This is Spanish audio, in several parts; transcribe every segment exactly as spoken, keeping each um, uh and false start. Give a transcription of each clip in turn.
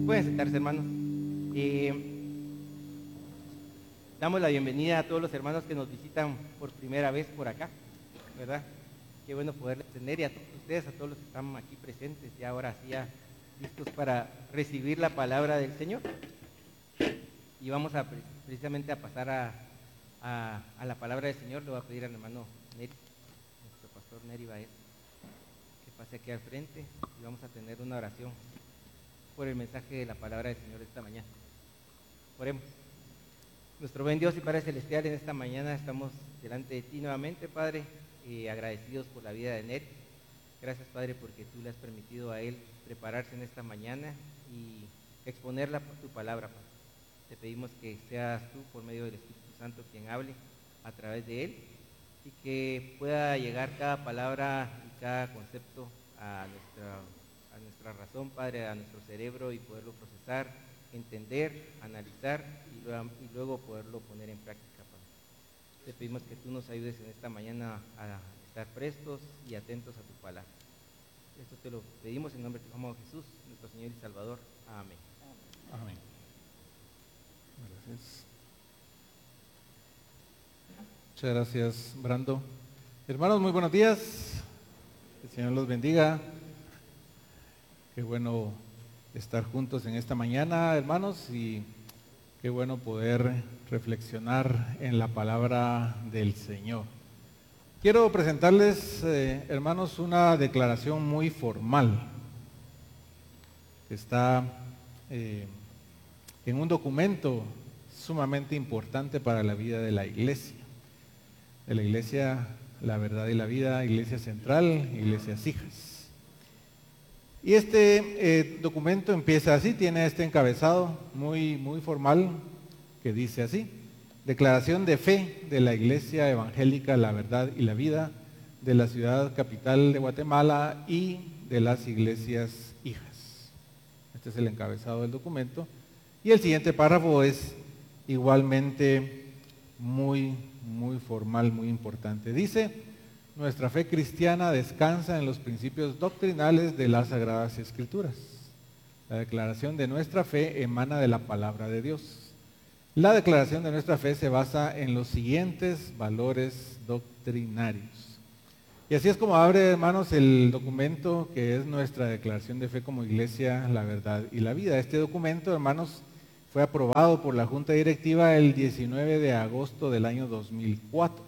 Pueden sentarse, hermanos. Eh, damos la bienvenida a todos los hermanos que nos visitan por primera vez por acá, ¿verdad? Qué bueno poderles tener, y a todos ustedes, a todos los que están aquí presentes, y ahora sí ya listos para recibir la palabra del Señor. Y vamos a precisamente a pasar a, a, a la palabra del Señor. Le voy a pedir al hermano Neri, nuestro pastor Neri Baez, que pase aquí al frente y vamos a tener una oración por el mensaje de la palabra del Señor esta mañana. Oremos. Nuestro buen Dios y Padre Celestial, en esta mañana estamos delante de ti nuevamente, Padre, eh, agradecidos por la vida de Neri. Gracias, Padre, porque tú le has permitido a él prepararse en esta mañana y exponerla por tu palabra, Padre. Te pedimos que seas tú, por medio del Espíritu Santo, quien hable a través de él, y que pueda llegar cada palabra y cada concepto a nuestra, a nuestra razón, Padre, a nuestro cerebro, y poderlo procesar, entender, analizar y luego, y luego poderlo poner en práctica, Padre. Te pedimos que tú nos ayudes en esta mañana a estar prestos y atentos a tu palabra. Esto te lo pedimos en nombre de tu Hijo Jesús, nuestro Señor y Salvador. Amén. Amén. Gracias. Muchas gracias, Brando. Hermanos, muy buenos días. El Señor los bendiga. Qué bueno estar juntos en esta mañana, hermanos, y qué bueno poder reflexionar en la palabra del Señor. Quiero presentarles, eh, hermanos, una declaración muy formal que está eh, en un documento sumamente importante para la vida de la iglesia, de la iglesia La Verdad y la Vida, Iglesia Central, Iglesias Hijas. Y este eh, documento empieza así, tiene este encabezado muy, muy formal que dice así: Declaración de fe de la Iglesia Evangélica La Verdad y la Vida de la ciudad capital de Guatemala y de las Iglesias Hijas. Este es el encabezado del documento. Y el siguiente párrafo es igualmente muy, muy formal, muy importante. Dice: nuestra fe cristiana descansa en los principios doctrinales de las Sagradas Escrituras. La declaración de nuestra fe emana de la palabra de Dios. La declaración de nuestra fe se basa en los siguientes valores doctrinarios. Y así es como abre, hermanos, el documento que es nuestra declaración de fe como Iglesia, La Verdad y la Vida. Este documento, hermanos, fue aprobado por la Junta Directiva el diecinueve de agosto del año dos mil cuatro.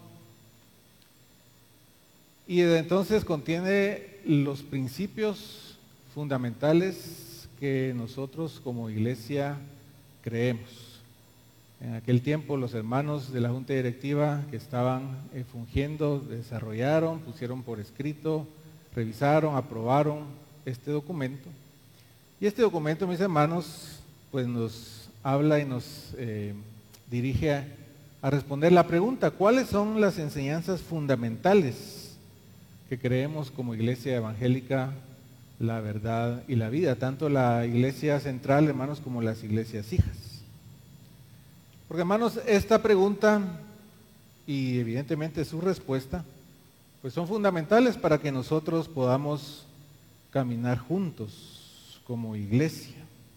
Y desde entonces contiene los principios fundamentales que nosotros como iglesia creemos. En aquel tiempo los hermanos de la Junta Directiva que estaban eh, fungiendo desarrollaron, pusieron por escrito, revisaron, aprobaron este documento. Y este documento, mis hermanos, pues nos habla y nos eh, dirige a, a responder la pregunta: ¿cuáles son las enseñanzas fundamentales que creemos como Iglesia Evangélica, La Verdad y la Vida? Tanto la Iglesia Central, hermanos, como las Iglesias Hijas. Porque, hermanos, esta pregunta y evidentemente su respuesta, pues son fundamentales para que nosotros podamos caminar juntos como iglesia.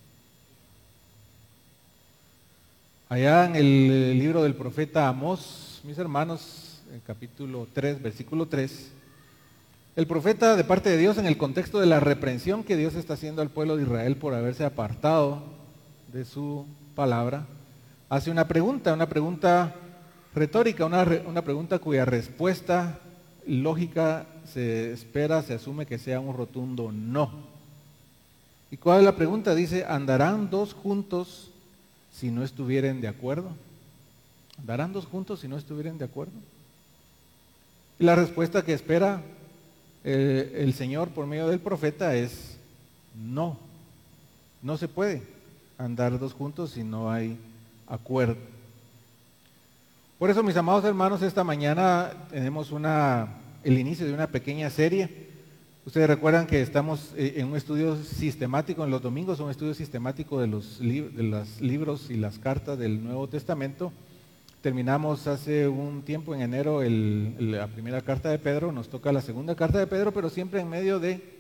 Allá en el libro del profeta Amós, mis hermanos, en capítulo tres, versículo tres, el profeta, de parte de Dios, en el contexto de la reprensión que Dios está haciendo al pueblo de Israel por haberse apartado de su palabra, hace una pregunta, una pregunta retórica, una, una pregunta cuya respuesta lógica se espera, se asume que sea un rotundo no. ¿Y cuál es la pregunta? Dice: ¿andarán dos juntos si no estuvieren de acuerdo? ¿Andarán dos juntos si no estuvieren de acuerdo? Y la respuesta que espera el, el Señor por medio del profeta es no. No se puede andar dos juntos si no hay acuerdo. Por eso, mis amados hermanos, esta mañana tenemos una, el inicio de una pequeña serie. Ustedes recuerdan que estamos en un estudio sistemático en los domingos, un estudio sistemático de los, lib- de los libros y las cartas del Nuevo Testamento. Terminamos hace un tiempo, en enero, el, la primera carta de Pedro, nos toca la segunda carta de Pedro, pero siempre en medio de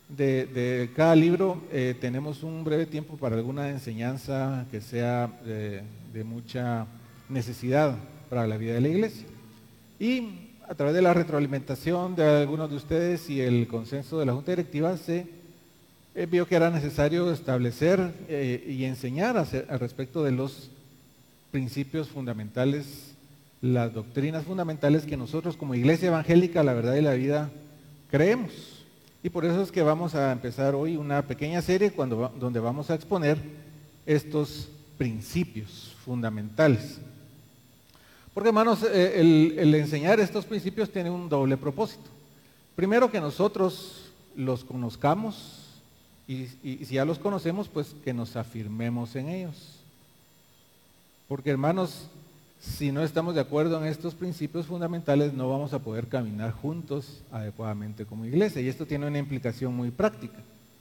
de, de cada libro eh, tenemos un breve tiempo para alguna enseñanza que sea de, de mucha necesidad para la vida de la iglesia. Y a través de la retroalimentación de algunos de ustedes y el consenso de la Junta Directiva se eh, vio que era necesario establecer eh, y enseñar hacer, al respecto de los principios fundamentales, las doctrinas fundamentales que nosotros como Iglesia Evangélica, la Verdad y la Vida, creemos. Y por eso es que vamos a empezar hoy una pequeña serie cuando, donde vamos a exponer estos principios fundamentales. Porque, hermanos, el, el enseñar estos principios tiene un doble propósito. Primero, que nosotros los conozcamos y, y, y si ya los conocemos, pues que nos afirmemos en ellos. Porque, hermanos, si no estamos de acuerdo en estos principios fundamentales, no vamos a poder caminar juntos adecuadamente como iglesia. Y esto tiene una implicación muy práctica.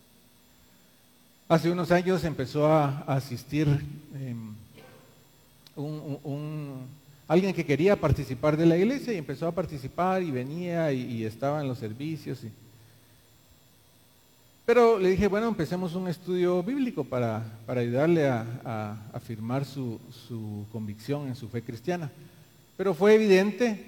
Hace unos años empezó a, a asistir eh, un, un, alguien que quería participar de la iglesia y empezó a participar y venía y, y estaba en los servicios. Y... Pero le dije, bueno, empecemos un estudio bíblico para, para ayudarle a, a, a afirmar su, su convicción en su fe cristiana. Pero fue evidente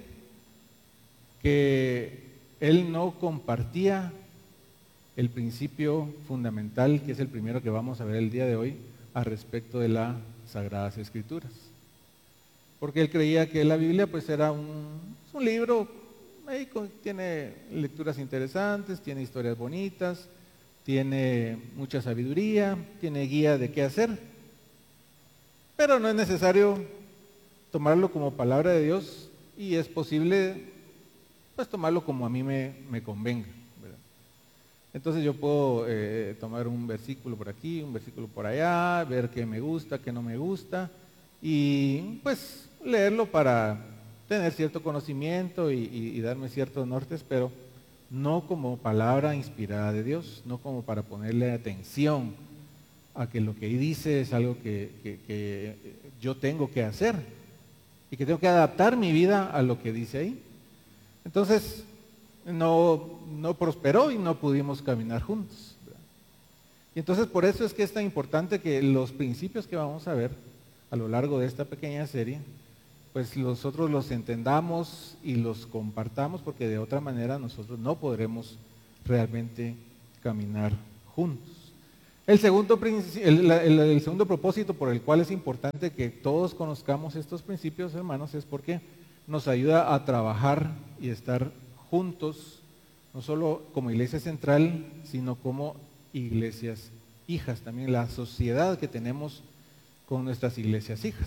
que él no compartía el principio fundamental, que es el primero que vamos a ver el día de hoy, al respecto de las Sagradas Escrituras. Porque él creía que la Biblia pues era un, un libro, ahí tiene lecturas interesantes, tiene historias bonitas, tiene mucha sabiduría, tiene guía de qué hacer, pero no es necesario tomarlo como palabra de Dios y es posible pues tomarlo como a mí me, me convenga, ¿verdad? Entonces yo puedo eh, tomar un versículo por aquí, un versículo por allá, ver qué me gusta, qué no me gusta y pues leerlo para tener cierto conocimiento y, y, y darme ciertos nortes, pero no como palabra inspirada de Dios, no como para ponerle atención a que lo que ahí dice es algo que, que, que yo tengo que hacer y que tengo que adaptar mi vida a lo que dice ahí. Entonces no, no prosperó y no pudimos caminar juntos, ¿verdad? Y entonces por eso es que es tan importante que los principios que vamos a ver a lo largo de esta pequeña serie pues nosotros los entendamos y los compartamos, porque de otra manera nosotros no podremos realmente caminar juntos. El segundo, el, el, el segundo propósito por el cual es importante que todos conozcamos estos principios, hermanos, es porque nos ayuda a trabajar y estar juntos, no solo como iglesia central, sino como iglesias hijas, también la sociedad que tenemos con nuestras iglesias hijas.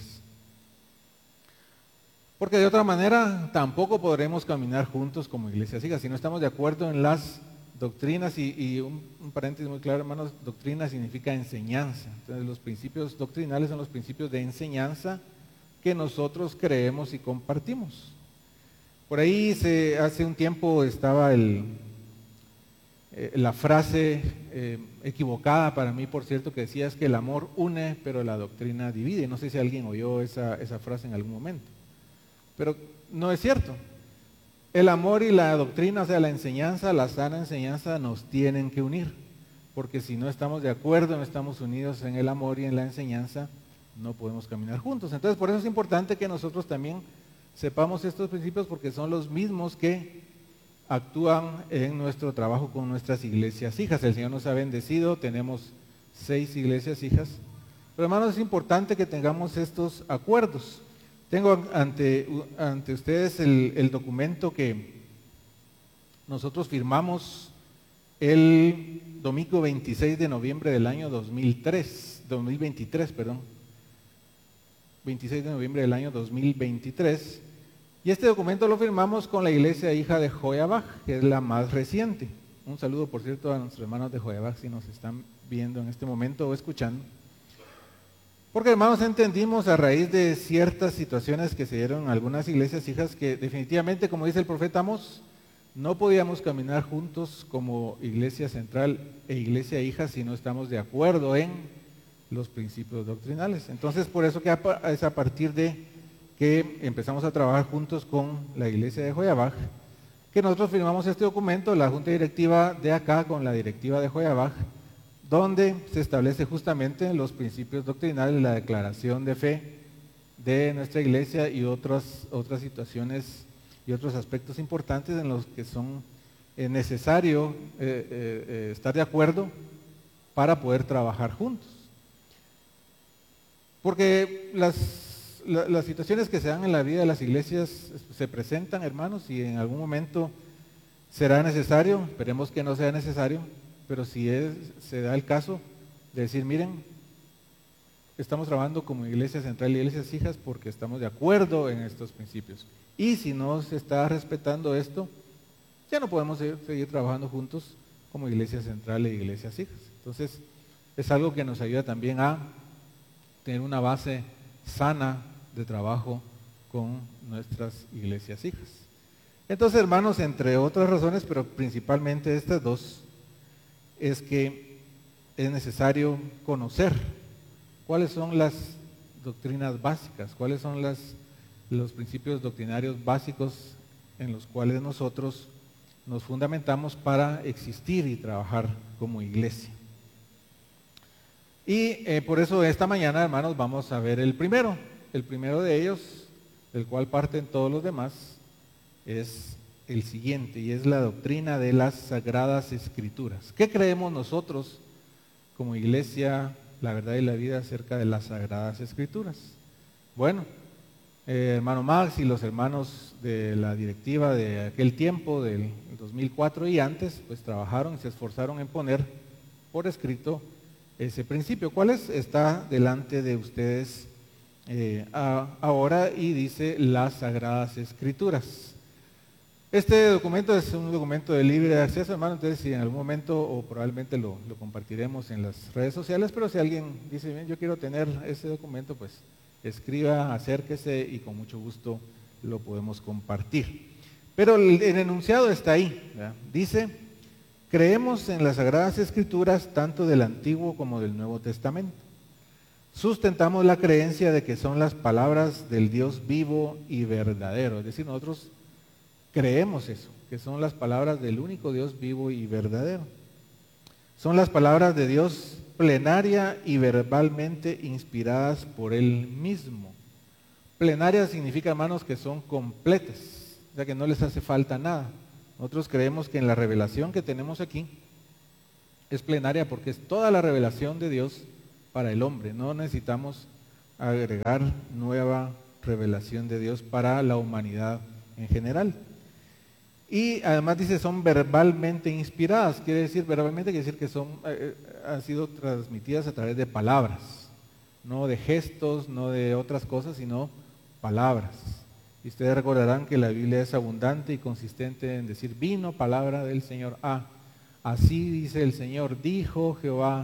Porque de otra manera tampoco podremos caminar juntos como iglesias hijas. Si no estamos de acuerdo en las doctrinas, y, y un, un paréntesis muy claro, hermanos, doctrina significa enseñanza. Entonces los principios doctrinales son los principios de enseñanza que nosotros creemos y compartimos. Por ahí se, hace un tiempo estaba el, eh, la frase eh, equivocada para mí, por cierto, que decía es que el amor une, pero la doctrina divide. No sé si alguien oyó esa, esa frase en algún momento. Pero no es cierto. El amor y la doctrina, o sea, la enseñanza, la sana enseñanza, nos tienen que unir. Porque si no estamos de acuerdo, no estamos unidos en el amor y en la enseñanza, no podemos caminar juntos. Entonces, por eso es importante que nosotros también sepamos estos principios, porque son los mismos que actúan en nuestro trabajo con nuestras iglesias hijas. El Señor nos ha bendecido, tenemos seis iglesias hijas. Pero, hermanos, es importante que tengamos estos acuerdos. Tengo ante, ante ustedes el, el documento que nosotros firmamos el domingo veintiséis de noviembre del año dos mil tres, dos mil veintitrés, perdón. veintiséis de noviembre del año dos mil veintitrés. Y este documento lo firmamos con la iglesia hija de Joyabaj, que es la más reciente. Un saludo, por cierto, a nuestros hermanos de Joyabaj, si nos están viendo en este momento o escuchando. Porque, hermanos, entendimos a raíz de ciertas situaciones que se dieron en algunas iglesias hijas que definitivamente, como dice el profeta Amós, no podíamos caminar juntos como iglesia central e iglesia hija si no estamos de acuerdo en los principios doctrinales. Entonces, por eso que es a partir de que empezamos a trabajar juntos con la iglesia de Joyabaj, que nosotros firmamos este documento, la Junta Directiva de acá con la Directiva de Joyabaj, donde se establece justamente los principios doctrinales, la declaración de fe de nuestra iglesia y otras, otras situaciones y otros aspectos importantes en los que son eh, necesario eh, eh, estar de acuerdo para poder trabajar juntos. Porque las, la, las situaciones que se dan en la vida de las iglesias se presentan, hermanos, y en algún momento será necesario, esperemos que no sea necesario, pero si es, se da el caso de decir, miren, estamos trabajando como Iglesia Central y Iglesias Hijas porque estamos de acuerdo en estos principios. Y si no se está respetando esto, ya no podemos seguir, seguir trabajando juntos como Iglesia Central e Iglesias Hijas. Entonces, es algo que nos ayuda también a tener una base sana de trabajo con nuestras iglesias hijas. Entonces, hermanos, entre otras razones, pero principalmente estas dos, es que es necesario conocer cuáles son las doctrinas básicas, cuáles son las, los principios doctrinarios básicos en los cuales nosotros nos fundamentamos para existir y trabajar como iglesia. Y eh, por eso esta mañana, hermanos, vamos a ver el primero. El primero de ellos, del cual parten todos los demás, es el siguiente, y es la doctrina de las Sagradas Escrituras. ¿Qué creemos nosotros como iglesia, la verdad y la vida, acerca de las Sagradas Escrituras? Bueno, eh, hermano Max y los hermanos de la directiva de aquel tiempo, del dos mil cuatro y antes, pues trabajaron y se esforzaron en poner por escrito ese principio. ¿Cuál es? Está delante de ustedes eh, a, ahora y dice las Sagradas Escrituras. Este documento es un documento de libre acceso, hermano, entonces si en algún momento o probablemente lo, lo compartiremos en las redes sociales, pero si alguien dice, bien, yo quiero tener ese documento, pues escriba, acérquese y con mucho gusto lo podemos compartir. Pero el, el enunciado está ahí, ¿verdad? Dice: creemos en las Sagradas Escrituras tanto del Antiguo como del Nuevo Testamento. Sustentamos la creencia de que son las palabras del Dios vivo y verdadero. Es decir, nosotros creemos eso, que son las palabras del único Dios vivo y verdadero. Son las palabras de Dios plenaria y verbalmente inspiradas por Él mismo. Plenaria significa, hermanos, que son completas, o sea que no les hace falta nada. Nosotros creemos que en la revelación que tenemos aquí es plenaria porque es toda la revelación de Dios para el hombre. No necesitamos agregar nueva revelación de Dios para la humanidad en general. Y además dice son verbalmente inspiradas. Quiere decir, verbalmente quiere decir que son, eh, han sido transmitidas a través de palabras, no de gestos, no de otras cosas, sino palabras. Y ustedes recordarán que la Biblia es abundante y consistente en decir, vino palabra del Señor A. Así dice el Señor, dijo Jehová.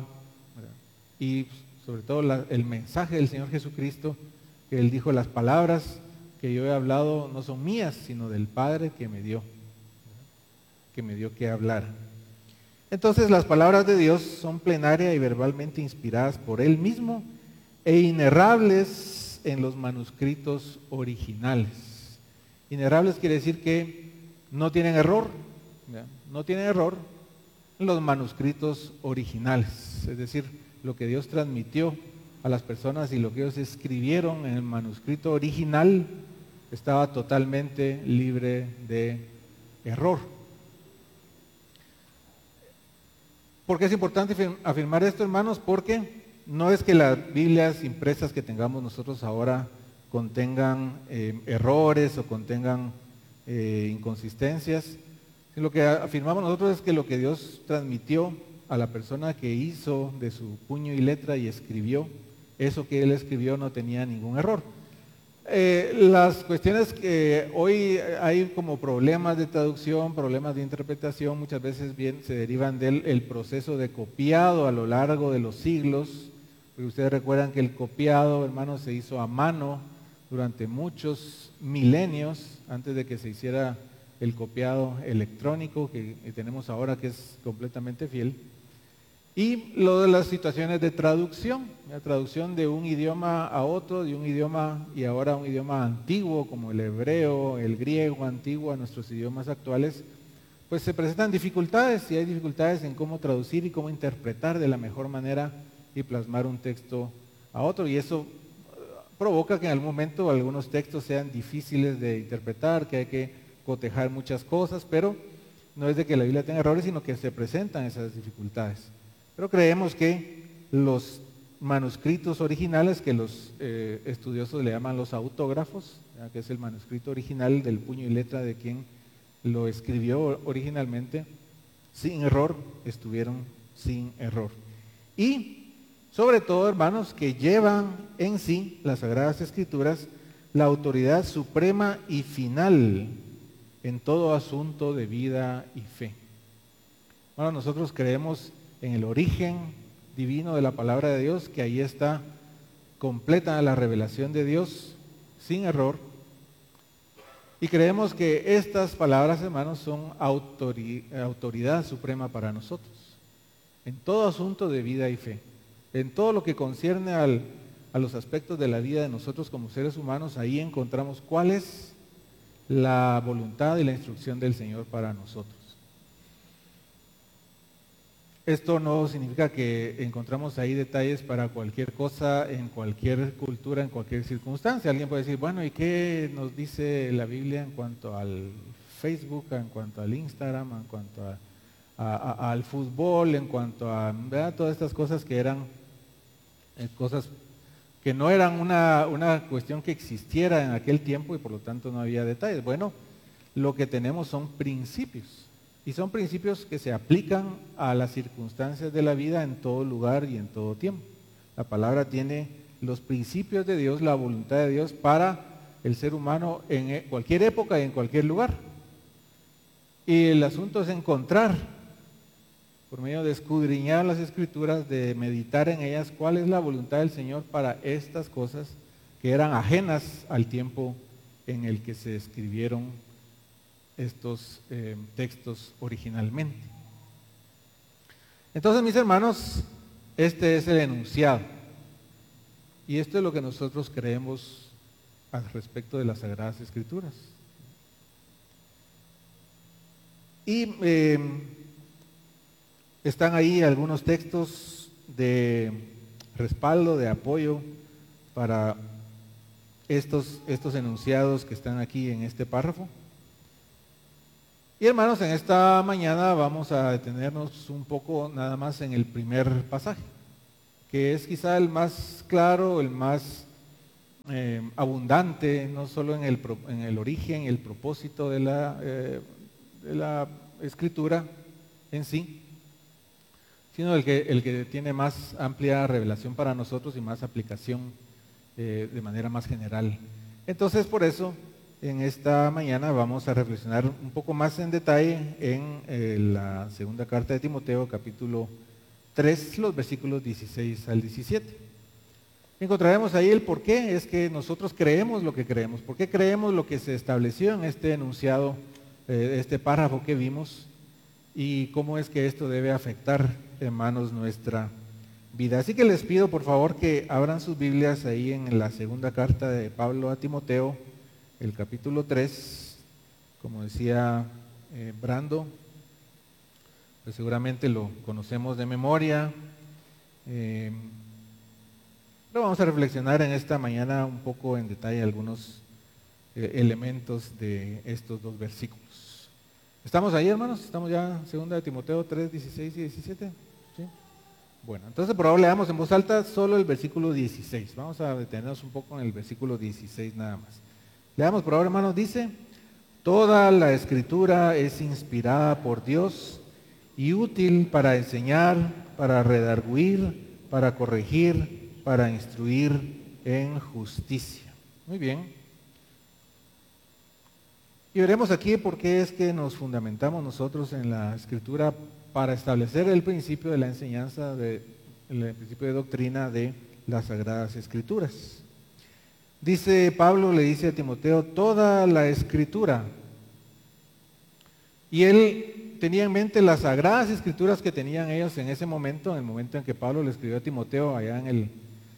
Y sobre todo la, el mensaje del Señor Jesucristo, que Él dijo, las palabras que yo he hablado no son mías, sino del Padre que me dio, que me dio que hablar. Entonces las palabras de Dios son plenaria y verbalmente inspiradas por Él mismo e inerrables en los manuscritos originales. Inerrables quiere decir que no tienen error, ¿ya? No tienen error en los manuscritos originales, es decir, lo que Dios transmitió a las personas y lo que ellos escribieron en el manuscrito original estaba totalmente libre de error. ¿Por qué es importante afirmar esto, hermanos? Porque no es que las Biblias impresas que tengamos nosotros ahora contengan eh, errores o contengan eh, inconsistencias. Lo que afirmamos nosotros es que lo que Dios transmitió a la persona que hizo de su puño y letra y escribió, eso que Él escribió no tenía ningún error. Eh, las cuestiones que hoy hay como problemas de traducción, problemas de interpretación, muchas veces bien se derivan del el proceso de copiado a lo largo de los siglos, porque ustedes recuerdan que el copiado, hermanos, se hizo a mano durante muchos milenios antes de que se hiciera el copiado electrónico que tenemos ahora, que es completamente fiel. Y lo de las situaciones de traducción, la traducción de un idioma a otro, de un idioma y ahora un idioma antiguo como el hebreo, el griego antiguo a nuestros idiomas actuales, pues se presentan dificultades y hay dificultades en cómo traducir y cómo interpretar de la mejor manera y plasmar un texto a otro, y eso provoca que en algún momento algunos textos sean difíciles de interpretar, que hay que cotejar muchas cosas, pero no es de que la Biblia tenga errores, sino que se presentan esas dificultades. Pero creemos que los manuscritos originales, que los eh, estudiosos le llaman los autógrafos, ¿ya? Que es el manuscrito original del puño y letra de quien lo escribió originalmente, sin error, estuvieron sin error. Y sobre todo, hermanos, que llevan en sí las Sagradas Escrituras la autoridad suprema y final en todo asunto de vida y fe. Bueno, nosotros creemos en el origen divino de la palabra de Dios, que ahí está completa la revelación de Dios sin error. Y creemos que estas palabras, hermanos, son autoridad suprema para nosotros en todo asunto de vida y fe. En todo lo que concierne al, a los aspectos de la vida de nosotros como seres humanos, ahí encontramos cuál es la voluntad y la instrucción del Señor para nosotros. Esto no significa que encontramos ahí detalles para cualquier cosa, en cualquier cultura, en cualquier circunstancia. Alguien puede decir, bueno, ¿y qué nos dice la Biblia en cuanto al Facebook, en cuanto al Instagram, en cuanto a, a, a, al fútbol, en cuanto a ¿verdad? Todas estas cosas que eran eh, cosas que no eran una, una cuestión que existiera en aquel tiempo y por lo tanto no había detalles? Bueno, lo que tenemos son principios. Y son principios que se aplican a las circunstancias de la vida en todo lugar y en todo tiempo. La palabra tiene los principios de Dios, la voluntad de Dios para el ser humano en cualquier época y en cualquier lugar. Y el asunto es encontrar, por medio de escudriñar las Escrituras, de meditar en ellas, cuál es la voluntad del Señor para estas cosas que eran ajenas al tiempo en el que se escribieron estos eh, textos originalmente. Entonces, mis hermanos, este es el enunciado y esto es lo que nosotros creemos al respecto de las Sagradas Escrituras. Y eh, están ahí algunos textos de respaldo, de apoyo para estos, estos enunciados que están aquí en este párrafo. Y hermanos, en esta mañana vamos a detenernos un poco nada más en el primer pasaje, que es quizá el más claro, el más eh, abundante, no solo en el, en el origen y el propósito de la, eh, de la escritura en sí, sino el que, el que tiene más amplia revelación para nosotros y más aplicación eh, de manera más general. Entonces, por eso, en esta mañana vamos a reflexionar un poco más en detalle en eh, la segunda carta de Timoteo, capítulo tres, los versículos dieciséis al diecisiete. Encontraremos ahí el por qué es que nosotros creemos lo que creemos, por qué creemos lo que se estableció en este enunciado, eh, este párrafo que vimos, y cómo es que esto debe afectar, hermanos, nuestra vida. Así que les pido por favor que abran sus Biblias ahí en la segunda carta de Pablo a Timoteo, el capítulo tres, como decía eh, Brando, pues seguramente lo conocemos de memoria, eh, pero vamos a reflexionar en esta mañana un poco en detalle algunos eh, elementos de estos dos versículos. ¿Estamos ahí, hermanos? ¿Estamos ya en segunda de Timoteo tres, dieciséis y diecisiete? ¿Sí? Bueno, entonces por ahora leamos en voz alta solo el versículo dieciséis. Vamos a detenernos un poco en el versículo dieciséis nada más. Leamos por ahora, hermanos, dice: toda la Escritura es inspirada por Dios y útil para enseñar, para redarguir, para corregir, para instruir en justicia. Muy bien. Y veremos aquí por qué es que nos fundamentamos nosotros en la Escritura para establecer el principio de la enseñanza, de, el principio de doctrina de las Sagradas Escrituras. Dice Pablo, le dice a Timoteo, toda la Escritura. Y él tenía en mente las Sagradas Escrituras que tenían ellos en ese momento, en el momento en que Pablo le escribió a Timoteo allá en el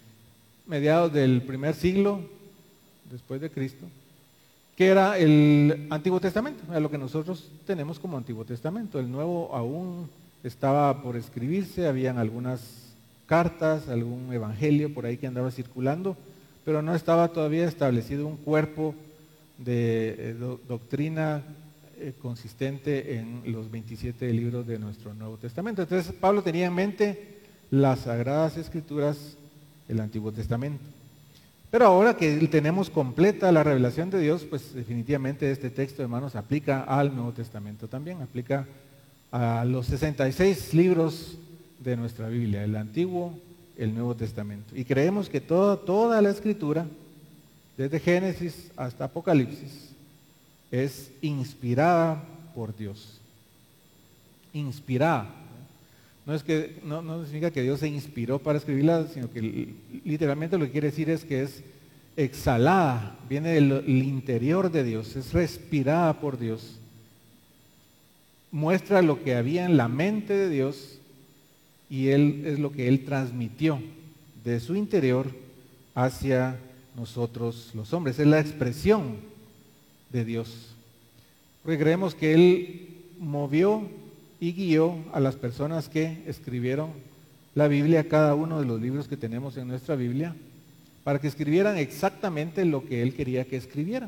mediados del primer siglo después de Cristo, que era el Antiguo Testamento, era lo que nosotros tenemos como Antiguo Testamento. El Nuevo aún estaba por escribirse, habían algunas cartas, algún evangelio por ahí que andaba circulando, pero no estaba todavía establecido un cuerpo de eh, do, doctrina eh, consistente en los veintisiete libros de nuestro Nuevo Testamento. Entonces Pablo tenía en mente las Sagradas Escrituras, el Antiguo Testamento. Pero ahora que tenemos completa la revelación de Dios, pues definitivamente este texto, hermanos, aplica al Nuevo Testamento también, aplica a los sesenta y seis libros de nuestra Biblia, el Antiguo, el Nuevo Testamento. Y creemos que toda, toda la Escritura, desde Génesis hasta Apocalipsis, es inspirada por Dios. Inspirada. No es que no, no significa que Dios se inspiró para escribirla, sino que literalmente lo que quiere decir es que es exhalada, viene del el interior de Dios, es respirada por Dios. Muestra lo que había en la mente de Dios y él es lo que Él transmitió de su interior hacia nosotros los hombres. Es la expresión de Dios. Porque creemos que Él movió y guió a las personas que escribieron la Biblia, cada uno de los libros que tenemos en nuestra Biblia, para que escribieran exactamente lo que Él quería que escribieran.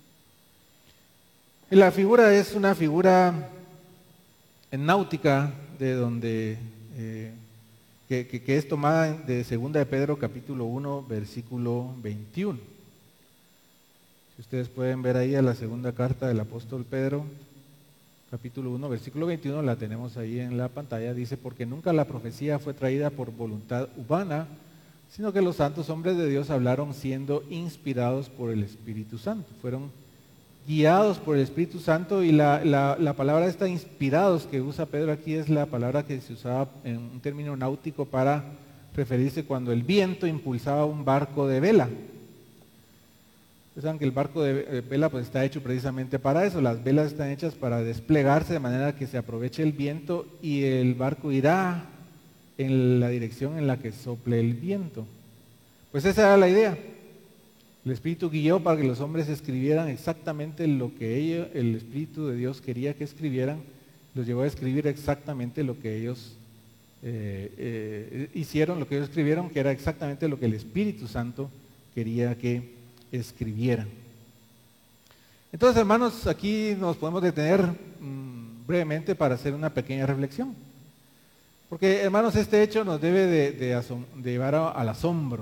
Y la figura es una figura náutica de donde eh, que, que, que es tomada de segunda de Pedro capítulo uno versículo veintiuno. Si ustedes pueden ver ahí a la segunda carta del apóstol Pedro, capítulo uno, versículo veintiuno, la tenemos ahí en la pantalla, dice: porque nunca la profecía fue traída por voluntad humana, sino que los santos hombres de Dios hablaron siendo inspirados por el Espíritu Santo. Fueron guiados por el Espíritu Santo, y la, la, la palabra esta inspirados que usa Pedro aquí es la palabra que se usaba en un término náutico para referirse cuando el viento impulsaba un barco de vela. Ustedes saben que el barco de vela pues está hecho precisamente para eso. Las velas están hechas para desplegarse de manera que se aproveche el viento y el barco irá en la dirección en la que sople el viento. Pues esa era la idea. El Espíritu guió para que los hombres escribieran exactamente lo que ellos, el Espíritu de Dios quería que escribieran. Los llevó a escribir exactamente lo que ellos eh, eh, hicieron, lo que ellos escribieron, que era exactamente lo que el Espíritu Santo quería que escribieran. Entonces, hermanos, aquí nos podemos detener mmm, brevemente para hacer una pequeña reflexión. Porque, hermanos, este hecho nos debe de, de, de llevar a, al asombro,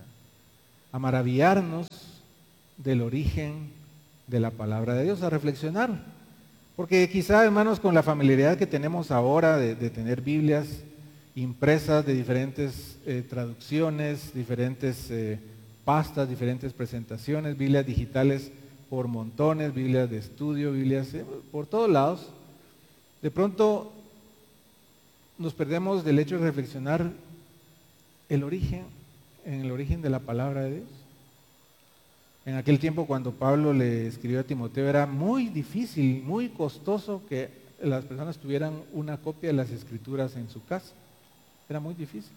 a maravillarnos del origen de la palabra de Dios, a reflexionar. Porque quizá, hermanos, con la familiaridad que tenemos ahora de, de tener Biblias impresas de diferentes eh, traducciones, diferentes eh, pastas, diferentes presentaciones, Biblias digitales por montones, Biblias de estudio, Biblias eh, por todos lados, de pronto nos perdemos del hecho de reflexionar el origen, en el origen de la palabra de Dios. En aquel tiempo, cuando Pablo le escribió a Timoteo, era muy difícil, muy costoso que las personas tuvieran una copia de las Escrituras en su casa. Era muy difícil.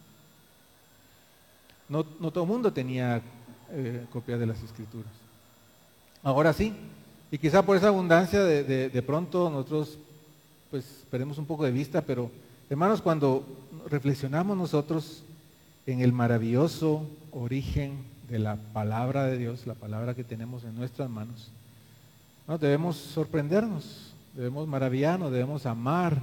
No, no todo el mundo tenía eh, copias de las Escrituras. Ahora sí, y quizá por esa abundancia de, de, de pronto nosotros pues perdemos un poco de vista, pero hermanos, cuando reflexionamos nosotros en el maravilloso origen de la palabra de Dios, la palabra que tenemos en nuestras manos, ¿no? Debemos sorprendernos, debemos maravillarnos, debemos amar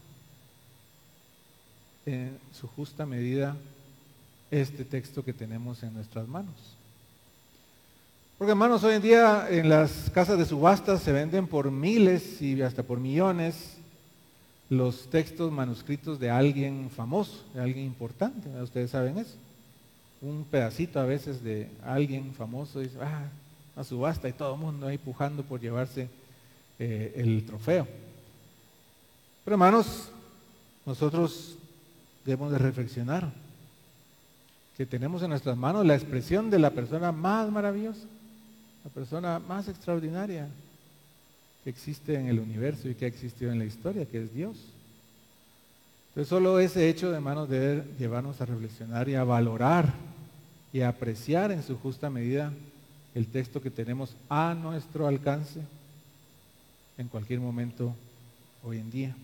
en su justa medida este texto que tenemos en nuestras manos. Porque, hermanos, hoy en día en las casas de subastas se venden por miles y hasta por millones los textos manuscritos de alguien famoso, de alguien importante. Ustedes saben eso. Un pedacito a veces de alguien famoso, dice, ah, una subasta, y todo el mundo ahí pujando por llevarse eh, el trofeo. Pero, hermanos, nosotros debemos de reflexionar que tenemos en nuestras manos la expresión de la persona más maravillosa, la persona más extraordinaria que existe en el universo y que ha existido en la historia, que es Dios. Entonces, solo ese hecho, hermanos, debe llevarnos a reflexionar y a valorar y apreciar en su justa medida el texto que tenemos a nuestro alcance en cualquier momento hoy en día.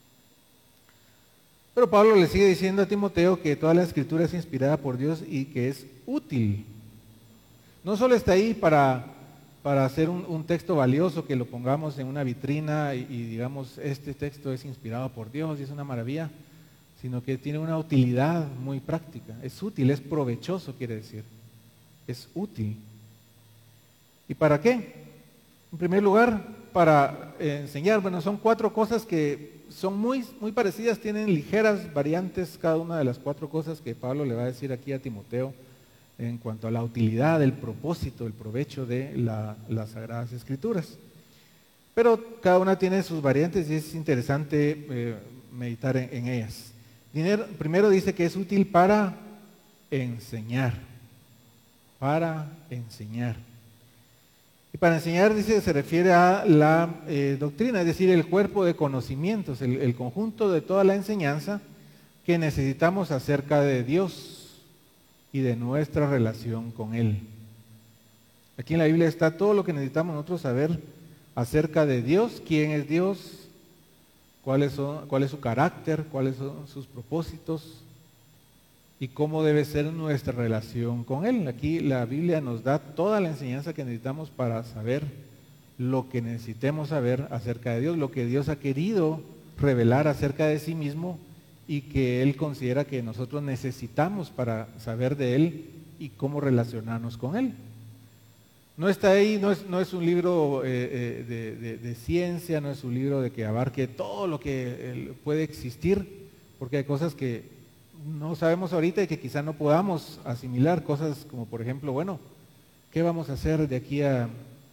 Pero Pablo le sigue diciendo a Timoteo que toda la escritura es inspirada por Dios y que es útil. No solo está ahí para, para hacer un, un texto valioso, que lo pongamos en una vitrina y, y digamos, este texto es inspirado por Dios y es una maravilla, sino que tiene una utilidad muy práctica. Es útil, es provechoso, quiere decir. Es útil. ¿Y para qué? En primer lugar, para eh, enseñar. Bueno, son cuatro cosas que son muy, muy parecidas, tienen ligeras variantes cada una de las cuatro cosas que Pablo le va a decir aquí a Timoteo en cuanto a la utilidad, el propósito, el provecho de la, las Sagradas Escrituras. Pero cada una tiene sus variantes y es interesante eh, meditar en, en ellas. Primero dice que es útil para enseñar, para enseñar. Y para enseñar, dice que se refiere a la eh, doctrina, es decir, el cuerpo de conocimientos, el, el conjunto de toda la enseñanza que necesitamos acerca de Dios y de nuestra relación con Él. Aquí en la Biblia está todo lo que necesitamos nosotros saber acerca de Dios, quién es Dios, cuáles son, cuál es su carácter, cuáles son sus propósitos y cómo debe ser nuestra relación con Él. Aquí la Biblia nos da toda la enseñanza que necesitamos para saber lo que necesitemos saber acerca de Dios, lo que Dios ha querido revelar acerca de sí mismo y que Él considera que nosotros necesitamos para saber de Él y cómo relacionarnos con Él. No está ahí, no es, no es un libro eh, de, de, de ciencia, no es un libro de que abarque todo lo que eh, puede existir, porque hay cosas que no sabemos ahorita y que quizá no podamos asimilar, cosas como por ejemplo, bueno, ¿qué vamos a hacer de aquí a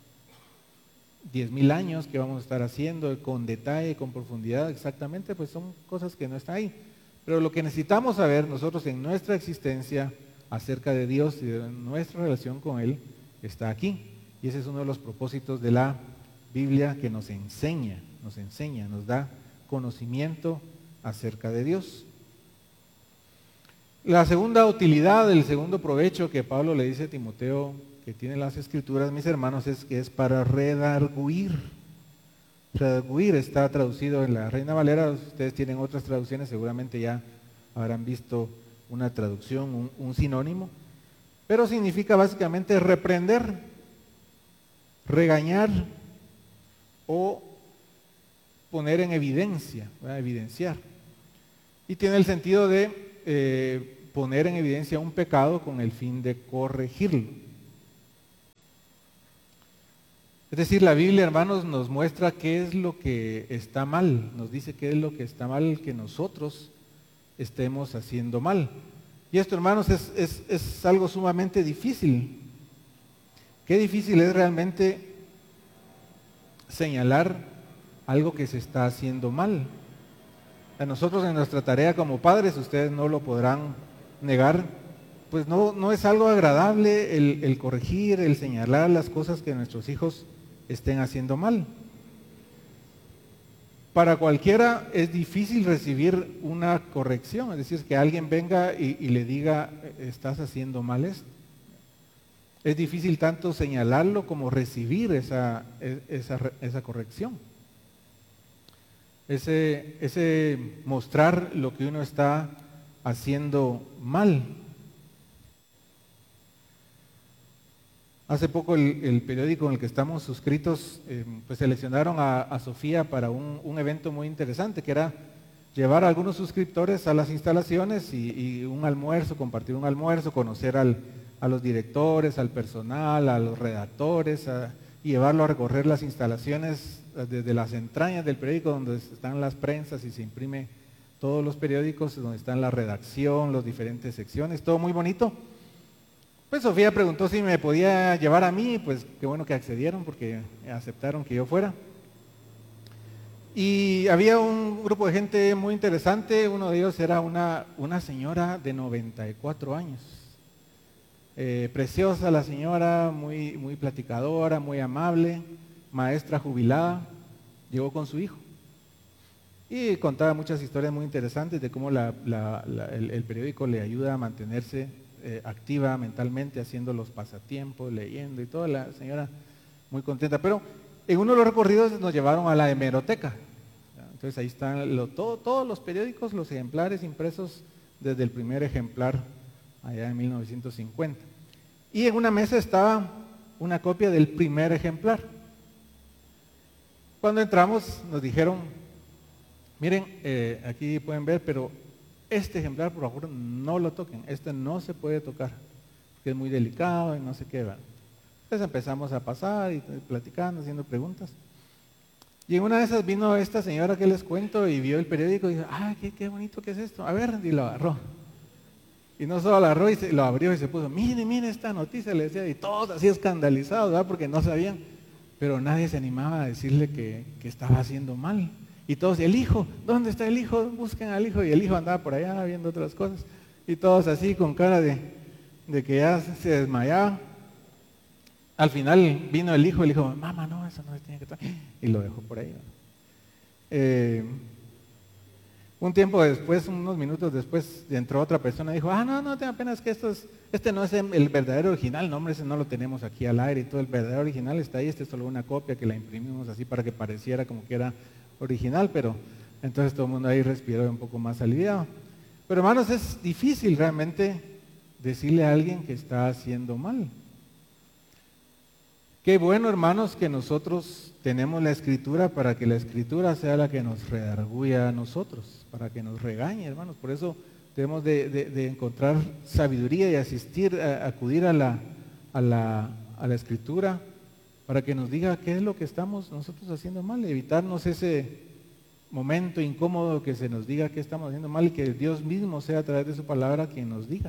diez mil años? ¿Qué vamos a estar haciendo con detalle, con profundidad? Exactamente, pues son cosas que no están ahí. Pero lo que necesitamos saber nosotros en nuestra existencia acerca de Dios y de nuestra relación con Él está aquí. Y ese es uno de los propósitos de la Biblia, que nos enseña, nos enseña, nos da conocimiento acerca de Dios. La segunda utilidad, el segundo provecho que Pablo le dice a Timoteo que tiene las Escrituras, mis hermanos, es que es para redarguir. Redarguir está traducido en la Reina Valera. Ustedes tienen otras traducciones, seguramente ya habrán visto una traducción, un, un sinónimo, pero significa básicamente reprender, regañar o poner en evidencia, ¿verdad? Evidenciar. Y tiene el sentido de eh, poner en evidencia un pecado con el fin de corregirlo. Es decir, la Biblia, hermanos, nos muestra qué es lo que está mal, nos dice qué es lo que está mal que nosotros estemos haciendo mal. Y esto, hermanos, es, es, es algo sumamente difícil. Qué difícil es realmente señalar algo que se está haciendo mal. A nosotros en nuestra tarea como padres, ustedes no lo podrán negar, pues no, no es algo agradable el, el corregir, el señalar las cosas que nuestros hijos estén haciendo mal. Para cualquiera es difícil recibir una corrección, es decir, que alguien venga y, y le diga, estás haciendo mal esto. Es difícil tanto señalarlo como recibir esa, esa, esa corrección. Ese, ese mostrar lo que uno está haciendo mal. Hace poco el, el periódico en el que estamos suscritos, eh, pues seleccionaron a, a Sofía para un, un evento muy interesante, que era llevar a algunos suscriptores a las instalaciones y, y un almuerzo, compartir un almuerzo, conocer al, a los directores, al personal, a los redactores, a, y llevarlo a recorrer las instalaciones desde las entrañas del periódico, donde están las prensas y se imprime todos los periódicos, donde están la redacción, las diferentes secciones, todo muy bonito. Pues Sofía preguntó si me podía llevar a mí, pues qué bueno que accedieron porque aceptaron que yo fuera. Y había un grupo de gente muy interesante, uno de ellos era una, una señora de noventa y cuatro años. Eh, preciosa la señora, muy, muy platicadora, muy amable, maestra jubilada, llegó con su hijo. Y contaba muchas historias muy interesantes de cómo la, la, la, el, el periódico le ayuda a mantenerse eh, activa mentalmente, haciendo los pasatiempos, leyendo y toda la señora muy contenta. Pero en uno de los recorridos nos llevaron a la hemeroteca. Entonces ahí están lo, todo, todos los periódicos, los ejemplares impresos desde el primer ejemplar allá en mil novecientos cincuenta. Y en una mesa estaba una copia del primer ejemplar. Cuando entramos nos dijeron, miren, eh, aquí pueden ver, pero este ejemplar por favor no lo toquen, este no se puede tocar, porque es muy delicado y no sé qué. ¿Verdad? Entonces empezamos a pasar y platicando, haciendo preguntas. Y en una de esas vino esta señora que les cuento y vio el periódico y dijo, ah, qué, qué bonito que es esto, a ver, y lo agarró. Y no solo lo agarró, y se, lo abrió y se puso, mire, mire esta noticia, le decía, y todos así escandalizados, ¿verdad? Porque no sabían, pero nadie se animaba a decirle que, que estaba haciendo mal. Y todos, el hijo, ¿dónde está el hijo? Busquen al hijo. Y el hijo andaba por allá viendo otras cosas. Y todos así con cara de, de que ya se desmayaban. Al final vino el hijo y le dijo, mamá, no, eso no se tiene que tocar. Y lo dejó por ahí. Eh, un tiempo después, unos minutos después, entró otra persona y dijo, ah, no, no tenga pena, es que esto es, este no es el verdadero original, no, hombre, ese no lo tenemos aquí al aire y todo, el verdadero original está ahí, este es solo una copia que la imprimimos así para que pareciera como que era original, pero entonces todo el mundo ahí respiró un poco más aliviado. Pero hermanos, es difícil realmente decirle a alguien que está haciendo mal. Qué bueno, hermanos, que nosotros tenemos la Escritura para que la Escritura sea la que nos redarguya a nosotros, para que nos regañe, hermanos. Por eso debemos de, de, de encontrar sabiduría y asistir, a, acudir a la, a, la, a la Escritura para que nos diga qué es lo que estamos nosotros haciendo mal, evitarnos ese momento incómodo que se nos diga qué estamos haciendo mal y que Dios mismo sea a través de su palabra quien nos diga.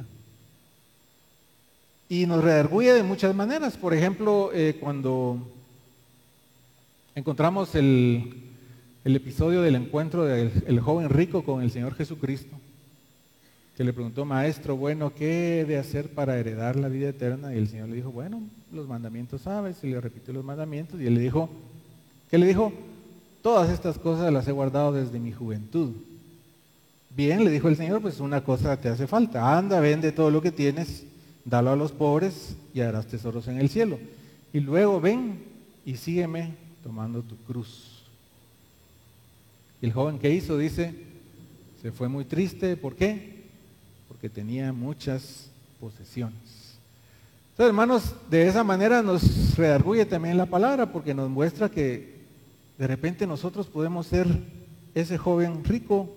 Y nos redarguye de muchas maneras. Por ejemplo, eh, cuando encontramos el, el episodio del encuentro del el joven rico con el Señor Jesucristo, que le preguntó, maestro, bueno, ¿qué he de hacer para heredar la vida eterna? Y el Señor le dijo, bueno, los mandamientos sabes, y le repitió los mandamientos, y él le dijo, ¿qué le dijo? Todas estas cosas las he guardado desde mi juventud. Bien, le dijo el Señor, pues una cosa te hace falta, anda, vende todo lo que tienes, dalo a los pobres y harás tesoros en el cielo. Y luego ven y sígueme tomando tu cruz. Y el joven que hizo, dice, se fue muy triste, ¿por qué? Porque tenía muchas posesiones. Entonces, hermanos, de esa manera nos redarguye también la palabra, porque nos muestra que de repente nosotros podemos ser ese joven rico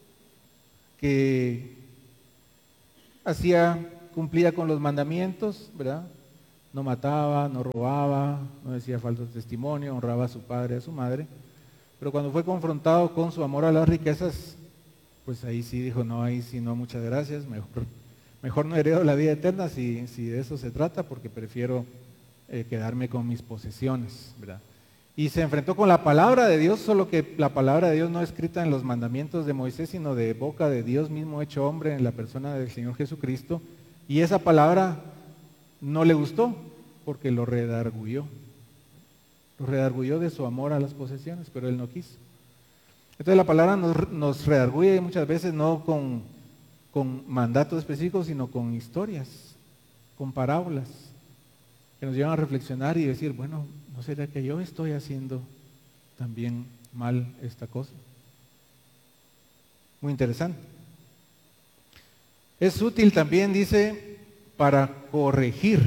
que hacía, cumplía con los mandamientos, ¿verdad? No mataba, no robaba, no decía falso testimonio, honraba a su padre, a su madre, pero cuando fue confrontado con su amor a las riquezas, pues ahí sí dijo, no, ahí sí no, muchas gracias, mejor, mejor no heredo la vida eterna si, si de eso se trata, porque prefiero eh, quedarme con mis posesiones, ¿verdad? Y se enfrentó con la palabra de Dios, solo que la palabra de Dios no escrita en los mandamientos de Moisés, sino de boca de Dios mismo hecho hombre en la persona del Señor Jesucristo, y esa palabra no le gustó, porque lo redarguyó, lo redarguyó de su amor a las posesiones, pero él no quiso. Entonces la palabra nos, nos redarguye muchas veces no con, con mandatos específicos, sino con historias, con parábolas, que nos llevan a reflexionar y decir, bueno, ¿no será que yo estoy haciendo también mal esta cosa? Muy interesante. Es útil también, dice, para corregir.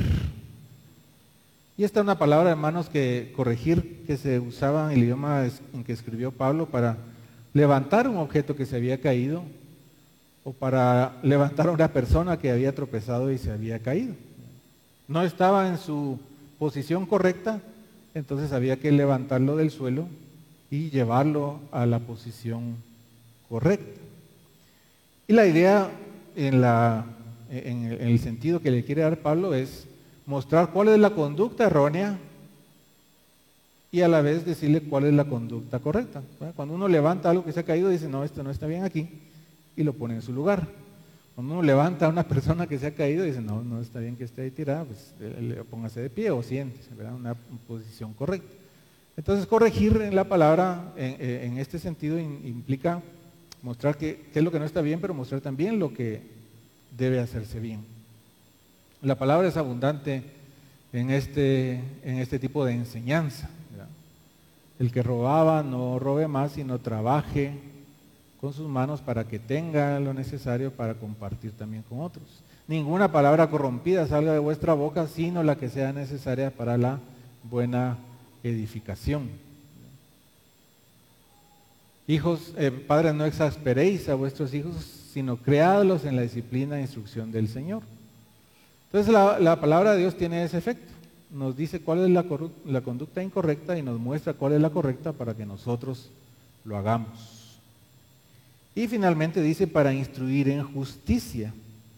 Y esta es una palabra, hermanos, que corregir, que se usaba en el idioma en que escribió Pablo para levantar un objeto que se había caído o para levantar a una persona que había tropezado y se había caído. No estaba en su posición correcta, entonces había que levantarlo del suelo y llevarlo a la posición correcta. Y la idea en, la, en, en el sentido que le quiere dar Pablo es mostrar cuál es la conducta errónea y a la vez decirle cuál es la conducta correcta. Cuando uno levanta algo que se ha caído, dice, no, esto no está bien aquí, y lo pone en su lugar. Cuando uno levanta a una persona que se ha caído, dice, no, no está bien que esté ahí tirada, pues póngase de pie o siéntese, ¿verdad? Una posición correcta. Entonces, corregir en la palabra, en, en este sentido, implica mostrar qué es lo que no está bien, pero mostrar también lo que debe hacerse bien. La palabra es abundante en este, en este tipo de enseñanza, ¿verdad? El que robaba no robe más, sino trabaje con sus manos para que tenga lo necesario para compartir también con otros. Ninguna palabra corrompida salga de vuestra boca, sino la que sea necesaria para la buena edificación. Hijos, eh, padres, no exasperéis a vuestros hijos, sino criadlos en la disciplina e instrucción del Señor. Entonces la, la palabra de Dios tiene ese efecto. Nos dice cuál es la, la conducta incorrecta y nos muestra cuál es la correcta para que nosotros lo hagamos. Y finalmente dice para instruir en justicia.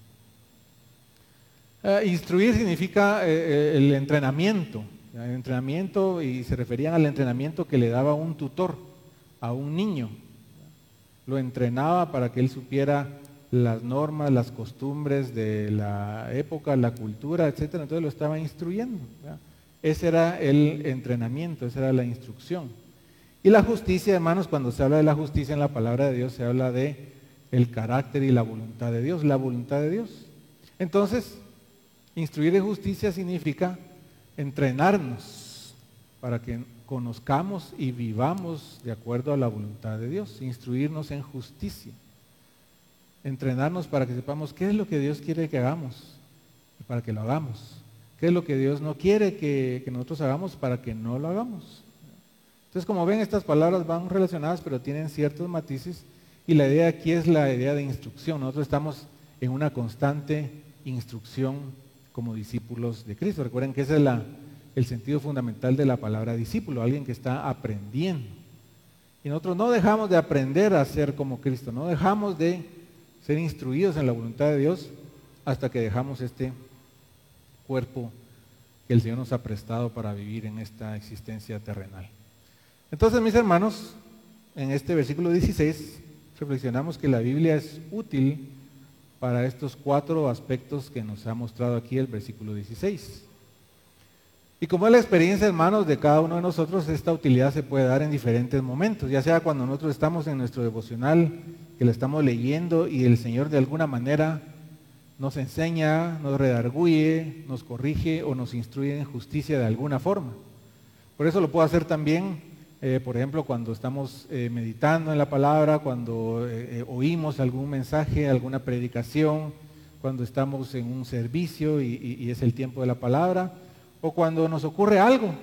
Uh, instruir significa eh, el entrenamiento. El entrenamiento, y se referían al entrenamiento que le daba un tutor a un niño. Lo entrenaba para que él supiera las normas, las costumbres de la época, la cultura, etcétera. Entonces lo estaba instruyendo, ¿verdad? Ese era el entrenamiento, esa era la instrucción. Y la justicia, hermanos, cuando se habla de la justicia en la palabra de Dios, se habla de el carácter y la voluntad de Dios, la voluntad de Dios. Entonces, instruir en justicia significa entrenarnos para que conozcamos y vivamos de acuerdo a la voluntad de Dios, instruirnos en justicia. Entrenarnos para que sepamos qué es lo que Dios quiere que hagamos y para que lo hagamos. Qué es lo que Dios no quiere que, que nosotros hagamos para que no lo hagamos. Entonces, como ven, estas palabras van relacionadas, pero tienen ciertos matices, y la idea aquí es la idea de instrucción. Nosotros estamos en una constante instrucción como discípulos de Cristo. Recuerden que ese es la, el sentido fundamental de la palabra discípulo, alguien que está aprendiendo. Y nosotros no dejamos de aprender a ser como Cristo, no dejamos de ser instruidos en la voluntad de Dios hasta que dejamos este cuerpo que el Señor nos ha prestado para vivir en esta existencia terrenal. Entonces, mis hermanos, en este versículo dieciséis reflexionamos que la Biblia es útil para estos cuatro aspectos que nos ha mostrado aquí el versículo dieciséis. Y como es la experiencia, hermanos, de cada uno de nosotros, esta utilidad se puede dar en diferentes momentos, ya sea cuando nosotros estamos en nuestro devocional, que lo estamos leyendo y el Señor de alguna manera nos enseña, nos redarguye, nos corrige o nos instruye en justicia de alguna forma. Por eso lo puedo hacer también, eh, por ejemplo, cuando estamos eh, meditando en la palabra, cuando eh, eh, oímos algún mensaje, alguna predicación, cuando estamos en un servicio y, y, y es el tiempo de la palabra, o cuando nos ocurre algo,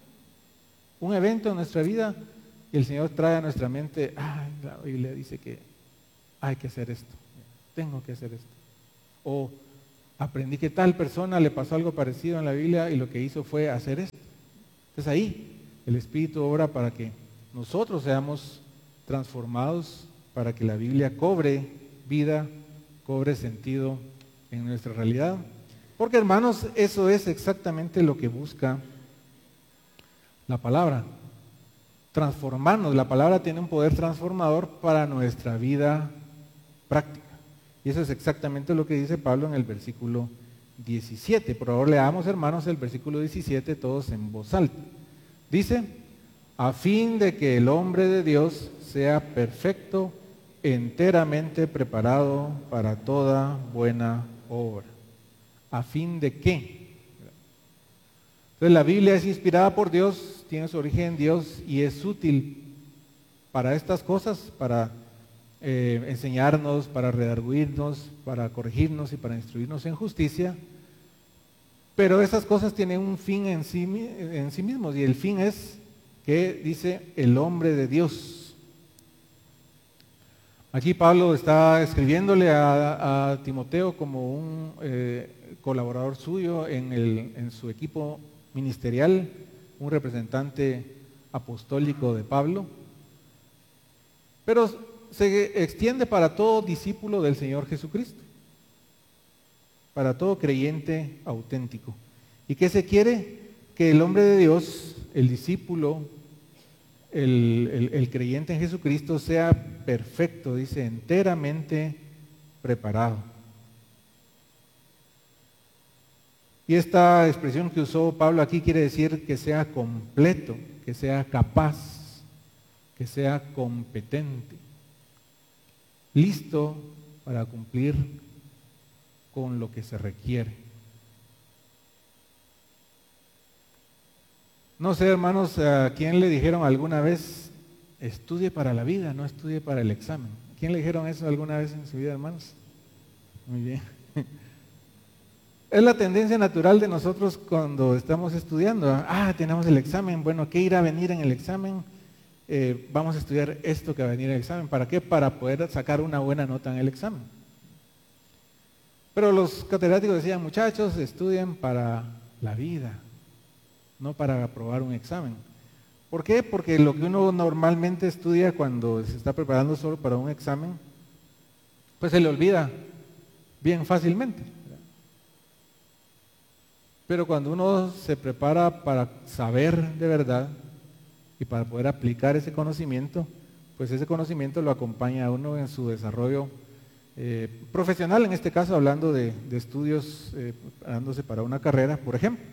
un evento en nuestra vida y el Señor trae a nuestra mente, ay, la Biblia dice que hay que hacer esto, tengo que hacer esto. O aprendí que tal persona le pasó algo parecido en la Biblia y lo que hizo fue hacer esto. Entonces ahí el Espíritu obra para que nosotros seamos transformados, para que la Biblia cobre vida, cobre sentido en nuestra realidad. Porque, hermanos, eso es exactamente lo que busca la palabra. Transformarnos. La palabra tiene un poder transformador para nuestra vida práctica. Y eso es exactamente lo que dice Pablo en el versículo diecisiete. Por favor, leamos, hermanos, el versículo diecisiete todos en voz alta. Dice, a fin de que el hombre de Dios sea perfecto, enteramente preparado para toda buena obra. ¿A fin de qué? Entonces la Biblia es inspirada por Dios, tiene su origen en Dios y es útil para estas cosas, para eh, enseñarnos, para redarguirnos, para corregirnos y para instruirnos en justicia. Pero esas cosas tienen un fin en sí, en sí mismos, y el fin es que dice el hombre de Dios. Aquí Pablo está escribiéndole a, a Timoteo como un eh, colaborador suyo en, el, en su equipo ministerial, un representante apostólico de Pablo, pero se extiende para todo discípulo del Señor Jesucristo, para todo creyente auténtico. ¿Y qué se quiere? Que el hombre de Dios, el discípulo, el, el, el creyente en Jesucristo sea perfecto, dice, enteramente preparado. Y esta expresión que usó Pablo aquí quiere decir que sea completo, que sea capaz, que sea competente, listo para cumplir con lo que se requiere. No sé, hermanos, ¿a quién le dijeron alguna vez, estudie para la vida, no estudie para el examen? ¿Quién le dijeron eso alguna vez en su vida, hermanos? Muy bien. Es la tendencia natural de nosotros cuando estamos estudiando. Ah, tenemos el examen, bueno, ¿qué irá a venir en el examen? Eh, vamos a estudiar esto que va a venir en el examen. ¿Para qué? Para poder sacar una buena nota en el examen. Pero los catedráticos decían, muchachos, estudien para la vida, no para aprobar un examen. ¿Por qué? Porque lo que uno normalmente estudia cuando se está preparando solo para un examen, pues se le olvida bien fácilmente. Pero cuando uno se prepara para saber de verdad y para poder aplicar ese conocimiento, pues ese conocimiento lo acompaña a uno en su desarrollo eh, profesional, en este caso hablando de, de estudios, eh, preparándose para una carrera, por ejemplo.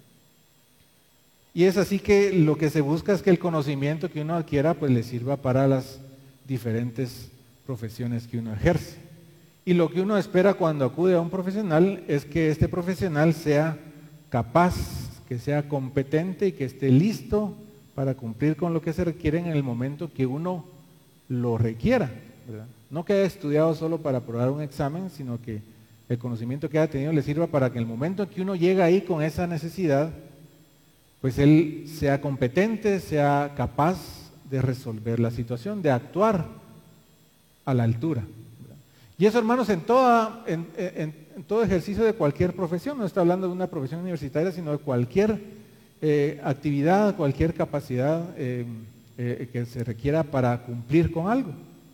Y es así que lo que se busca es que el conocimiento que uno adquiera pues le sirva para las diferentes profesiones que uno ejerce. Y lo que uno espera cuando acude a un profesional es que este profesional sea capaz, que sea competente y que esté listo para cumplir con lo que se requiere en el momento que uno lo requiera, ¿verdad? No que haya estudiado solo para aprobar un examen, sino que el conocimiento que haya tenido le sirva para que en el momento en que uno llega ahí con esa necesidad, pues él sea competente, sea capaz de resolver la situación, de actuar a la altura. Y eso, hermanos, en, toda, en, en, en todo ejercicio de cualquier profesión, no está hablando de una profesión universitaria, sino de cualquier eh, actividad, cualquier capacidad eh, eh, que se requiera para cumplir con algo.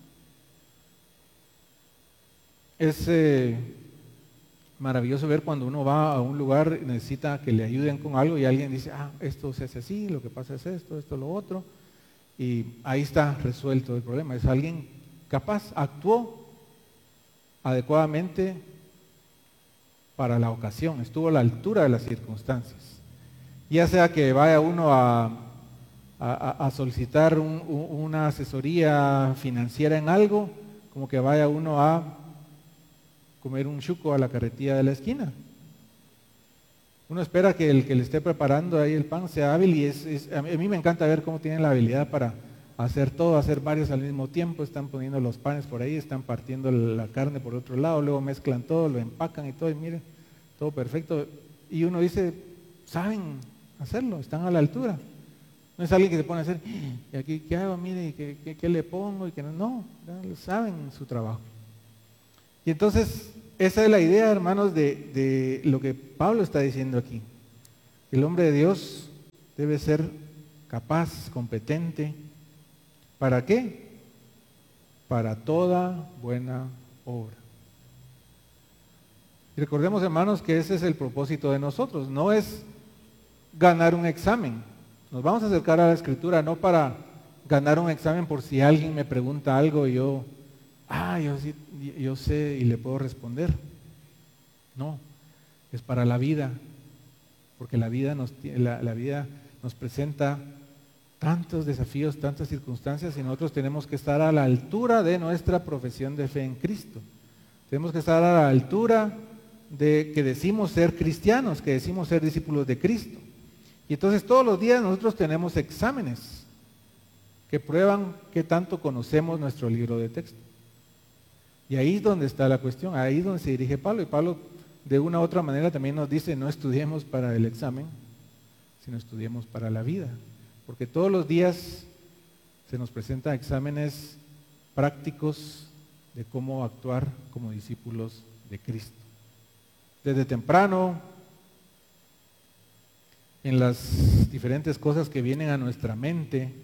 Es eh, maravilloso ver cuando uno va a un lugar y necesita que le ayuden con algo y alguien dice, ah, esto se hace así, lo que pasa es esto, esto, lo otro, y ahí está resuelto el problema. Es alguien capaz, actuó adecuadamente para la ocasión, estuvo a la altura de las circunstancias. Ya sea que vaya uno a, a, a solicitar un, un, una asesoría financiera en algo, como que vaya uno a comer un chuco a la carretilla de la esquina. Uno espera que el que le esté preparando ahí el pan sea hábil y es, es, a mí me encanta ver cómo tienen la habilidad para hacer todo, hacer varios al mismo tiempo. Están poniendo los panes por ahí, están partiendo la carne por otro lado, luego mezclan todo, lo empacan y todo, y miren, todo perfecto. Y uno dice, saben hacerlo, están a la altura. No es alguien que se pone a hacer, ¿y aquí qué hago? Mire, ¿qué, qué, qué le pongo? Y que no, no, saben su trabajo. Y entonces, esa es la idea, hermanos, de, de lo que Pablo está diciendo aquí. El hombre de Dios debe ser capaz, competente. ¿Para qué? Para toda buena obra. Y recordemos, hermanos, que ese es el propósito de nosotros. No es ganar un examen. Nos vamos a acercar a la Escritura no para ganar un examen por si alguien me pregunta algo y yo, ah, yo, sí, yo sé y le puedo responder. No, es para la vida, porque la vida nos, la, la vida nos presenta tantos desafíos, tantas circunstancias y nosotros tenemos que estar a la altura de nuestra profesión de fe en Cristo. Tenemos que estar a la altura de que decimos ser cristianos, que decimos ser discípulos de Cristo. Y entonces todos los días nosotros tenemos exámenes que prueban qué tanto conocemos nuestro libro de texto. Y ahí es donde está la cuestión, ahí es donde se dirige Pablo. Y Pablo de una u otra manera también nos dice, no estudiemos para el examen, sino estudiemos para la vida. Porque todos los días se nos presentan exámenes prácticos de cómo actuar como discípulos de Cristo. Desde temprano, en las diferentes cosas que vienen a nuestra mente,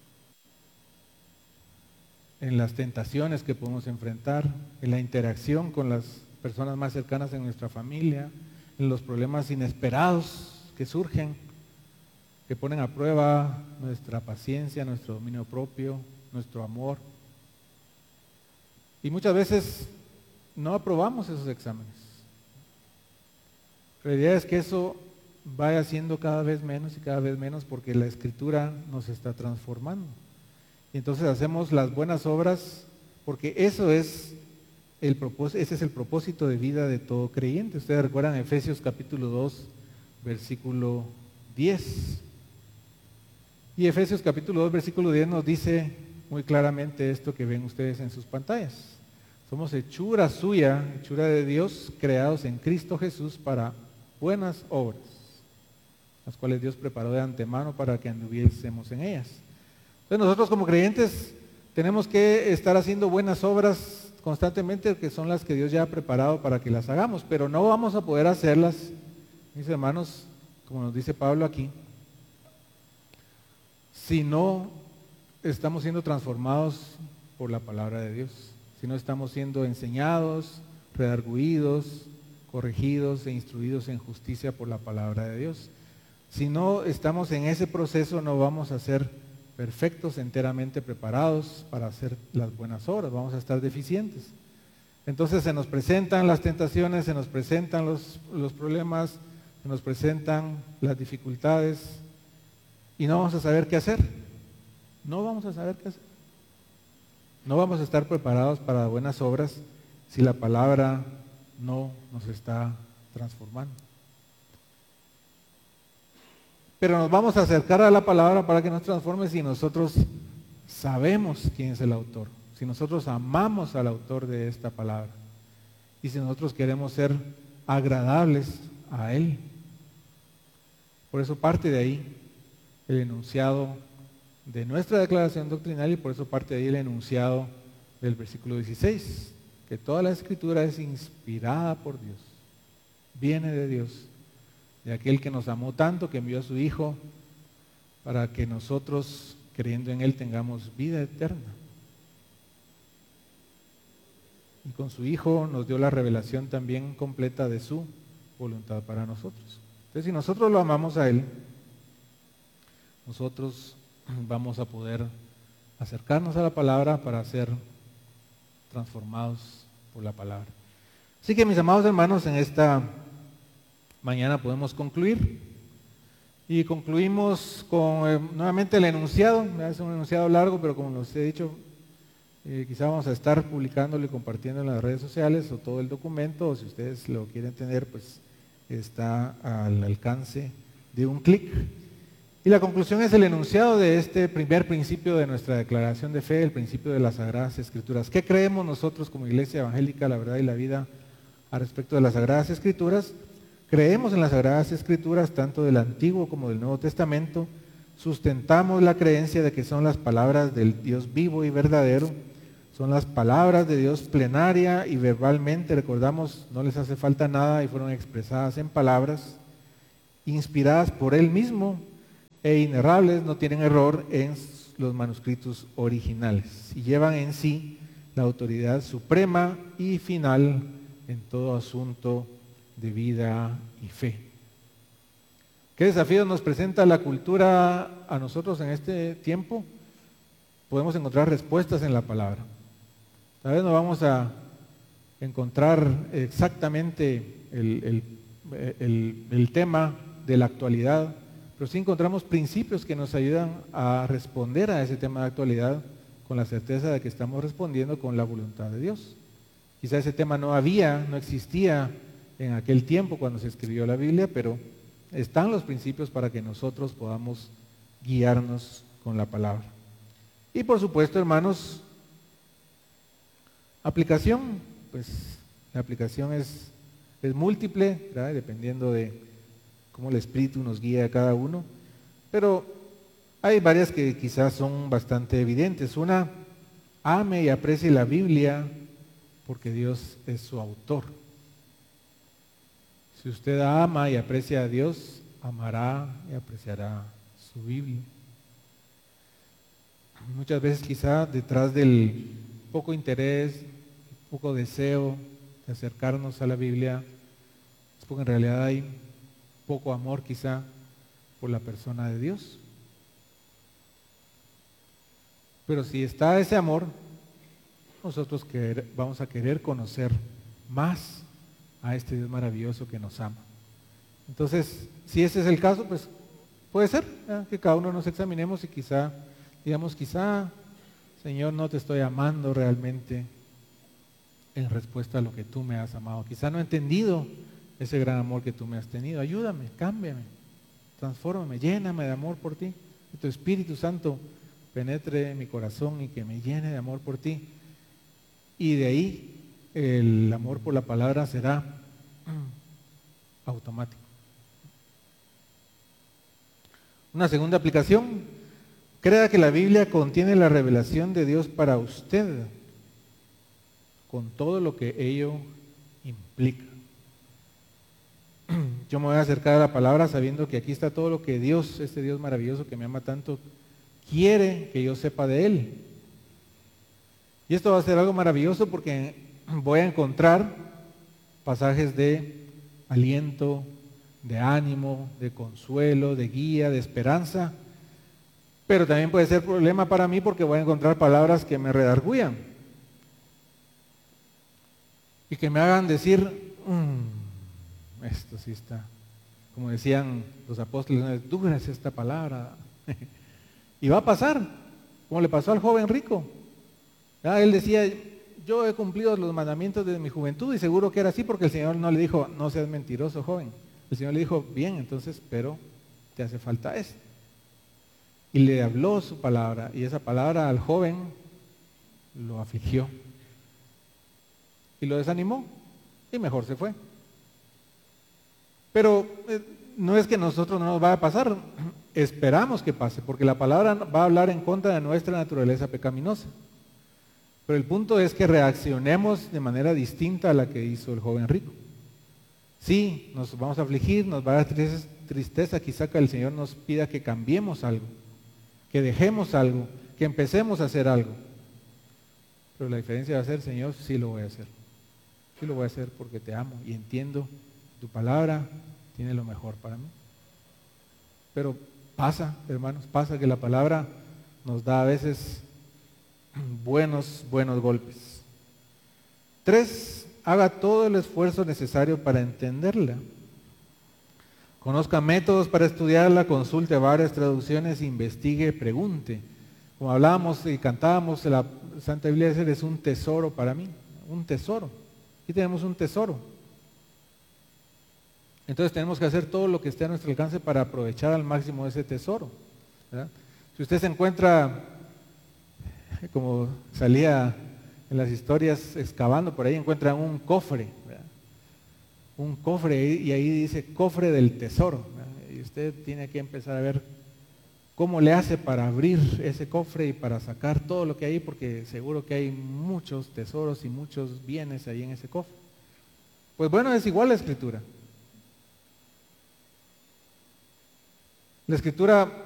en las tentaciones que podemos enfrentar, en la interacción con las personas más cercanas en nuestra familia, en los problemas inesperados que surgen, que ponen a prueba nuestra paciencia, nuestro dominio propio, nuestro amor. Y muchas veces no aprobamos esos exámenes. La realidad es que eso vaya siendo cada vez menos y cada vez menos porque la Escritura nos está transformando. Y entonces hacemos las buenas obras porque eso es el propósito, ese es el propósito de vida de todo creyente. Ustedes recuerdan Efesios capítulo dos, versículo diez. Y Efesios capítulo dos, versículo diez nos dice muy claramente esto que ven ustedes en sus pantallas. Somos hechura suya, hechura de Dios, creados en Cristo Jesús para buenas obras, las cuales Dios preparó de antemano para que anduviésemos en ellas. Entonces nosotros como creyentes tenemos que estar haciendo buenas obras constantemente, que son las que Dios ya ha preparado para que las hagamos, pero no vamos a poder hacerlas, mis hermanos, como nos dice Pablo aquí, si no estamos siendo transformados por la palabra de Dios, si no estamos siendo enseñados, redarguidos, corregidos e instruidos en justicia por la palabra de Dios. Si no estamos en ese proceso, no vamos a ser perfectos, enteramente preparados para hacer las buenas obras, vamos a estar deficientes. Entonces se nos presentan las tentaciones, se nos presentan los, los problemas, se nos presentan las dificultades y no vamos a saber qué hacer. No vamos a saber qué hacer. No vamos a estar preparados para buenas obras si la palabra no nos está transformando. Pero nos vamos a acercar a la palabra para que nos transforme si nosotros sabemos quién es el autor, si nosotros amamos al autor de esta palabra y si nosotros queremos ser agradables a él. Por eso parte de ahí el enunciado de nuestra declaración doctrinal y por eso parte de ahí el enunciado del versículo dieciséis, que toda la escritura es inspirada por Dios, viene de Dios, de aquel que nos amó tanto, que envió a su Hijo para que nosotros, creyendo en Él, tengamos vida eterna. Y con su Hijo nos dio la revelación también completa de su voluntad para nosotros. Entonces, si nosotros lo amamos a Él, nosotros vamos a poder acercarnos a la palabra para ser transformados por la palabra. Así que, mis amados hermanos, en esta mañana podemos concluir y concluimos con eh, nuevamente el enunciado. Es un enunciado largo, pero como les he dicho, eh, quizá vamos a estar publicándolo y compartiendo en las redes sociales o todo el documento, o si ustedes lo quieren tener, pues está al alcance de un clic. Y la conclusión es el enunciado de este primer principio de nuestra declaración de fe, el principio de las Sagradas Escrituras. ¿Qué creemos nosotros como Iglesia Evangélica, la Verdad y la Vida, al respecto de las Sagradas Escrituras? Creemos en las Sagradas Escrituras, tanto del Antiguo como del Nuevo Testamento. Sustentamos la creencia de que son las palabras del Dios vivo y verdadero. Son las palabras de Dios plenaria y verbalmente, recordamos, no les hace falta nada y fueron expresadas en palabras, inspiradas por Él mismo e inerrables, no tienen error en los manuscritos originales y llevan en sí la autoridad suprema y final en todo asunto de vida y fe. ¿Qué desafíos nos presenta la cultura a nosotros en este tiempo? Podemos encontrar respuestas en la palabra. Tal vez no vamos a encontrar exactamente el, el, el, el tema de la actualidad, pero sí encontramos principios que nos ayudan a responder a ese tema de actualidad con la certeza de que estamos respondiendo con la voluntad de Dios. Quizá ese tema no había, no existía en aquel tiempo cuando se escribió la Biblia, pero están los principios para que nosotros podamos guiarnos con la palabra. Y por supuesto, hermanos, aplicación, pues la aplicación es, es múltiple, ¿verdad? Dependiendo de cómo el Espíritu nos guía a cada uno, pero hay varias que quizás son bastante evidentes. Una, ame y aprecie la Biblia porque Dios es su autor. Si usted ama y aprecia a Dios, amará y apreciará su Biblia. Muchas veces quizá detrás del poco interés, poco deseo de acercarnos a la Biblia, es porque en realidad hay poco amor quizá por la persona de Dios. Pero si está ese amor, nosotros querer, vamos a querer conocer más a este Dios maravilloso que nos ama. Entonces, si ese es el caso, pues puede ser, ¿eh? que cada uno nos examinemos y quizá, digamos, quizá, Señor, no te estoy amando realmente en respuesta a lo que tú me has amado. Quizá no he entendido ese gran amor que tú me has tenido. Ayúdame, cámbiame, transfórmame, lléname de amor por ti. que tu Espíritu Santo penetre mi corazón y que me llene de amor por ti. Y de ahí el amor por la palabra será automático. Una segunda aplicación: crea que la Biblia contiene la revelación de Dios para usted, con todo lo que ello implica. Yo me voy a acercar a la palabra sabiendo que aquí está todo lo que Dios, este Dios maravilloso que me ama tanto, quiere que yo sepa de Él. Y esto va a ser algo maravilloso porque voy a encontrar pasajes de aliento, de ánimo, de consuelo, de guía, de esperanza. Pero también puede ser problema para mí porque voy a encontrar palabras que me redarguyan y que me hagan decir, mmm, esto sí está, como decían los apóstoles, dura es esta palabra. Y va a pasar, como le pasó al joven rico. Ah, él decía, yo he cumplido los mandamientos desde mi juventud, y seguro que era así porque el Señor no le dijo, no seas mentiroso, joven. El Señor le dijo, bien, entonces, pero te hace falta esto. Y le habló su palabra, y esa palabra al joven lo afligió y lo desanimó, y mejor se fue. Pero eh, no es que a nosotros no nos vaya a pasar, esperamos que pase, porque la palabra va a hablar en contra de nuestra naturaleza pecaminosa. Pero el punto es que reaccionemos de manera distinta a la que hizo el joven rico. Sí, nos vamos a afligir, nos va a dar tristeza, tristeza, quizá que el Señor nos pida que cambiemos algo, que dejemos algo, que empecemos a hacer algo. Pero la diferencia va a ser, Señor, sí lo voy a hacer. Sí lo voy a hacer porque te amo y entiendo tu palabra tiene lo mejor para mí. Pero pasa, hermanos, pasa que la palabra nos da a veces buenos, buenos golpes. Tres, haga todo el esfuerzo necesario para entenderla. Conozca métodos para estudiarla, consulte varias traducciones, investigue, pregunte. Como hablábamos y cantábamos, la Santa Biblia es un tesoro para mí, un tesoro. Aquí tenemos un tesoro. Entonces tenemos que hacer todo lo que esté a nuestro alcance para aprovechar al máximo ese tesoro, ¿verdad? Si usted se encuentra, como salía en las historias, excavando por ahí, encuentra un cofre, ¿verdad? Un cofre, y ahí dice cofre del tesoro, ¿verdad? Y usted tiene que empezar a ver cómo le hace para abrir ese cofre y para sacar todo lo que hay, porque seguro que hay muchos tesoros y muchos bienes ahí en ese cofre. Pues bueno, es igual la Escritura. La Escritura